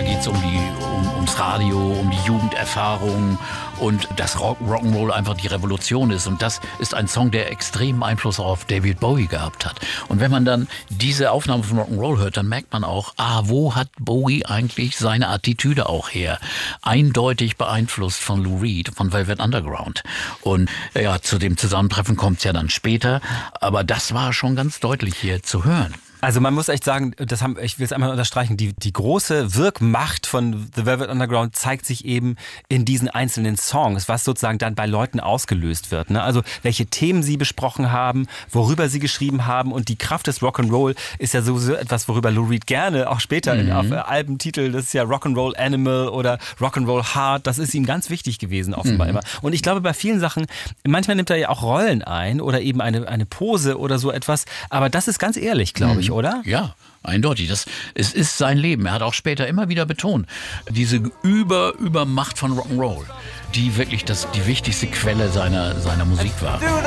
geht es ums Radio, um die Jugenderfahrung und dass Rock'n'Roll einfach die Revolution ist. Und das ist ein Song, der extremen Einfluss auf David Bowie gehabt hat. Und wenn man dann diese Aufnahme von Rock'n'Roll hört, dann merkt man auch, wo hat Bowie eigentlich seine Attitüde auch her? Eindeutig beeinflusst von Lou Reed, von Velvet Underground. Und ja, zu dem Zusammentreffen kommt es ja dann später. Aber das war schon ganz deutlich hier zu hören. Also man muss echt sagen, ich will es einmal unterstreichen, die große Wirkmacht von The Velvet Underground zeigt sich eben in diesen einzelnen Songs, was sozusagen dann bei Leuten ausgelöst wird. Ne? Also welche Themen sie besprochen haben, worüber sie geschrieben haben, und die Kraft des Rock'n'Roll ist ja sowieso etwas, worüber Lou Reed gerne auch später auf Albentitel, das ist ja Rock'n'Roll Animal oder Rock'n'Roll Heart, das ist ihm ganz wichtig gewesen offenbar immer. Und ich glaube bei vielen Sachen, manchmal nimmt er ja auch Rollen ein oder eben eine Pose oder so etwas, aber das ist ganz ehrlich, glaube ich, oder? Ja, eindeutig. Es ist sein Leben. Er hat auch später immer wieder betont, diese Übermacht von Rock'n'Roll, die wirklich die wichtigste Quelle seiner Musik war.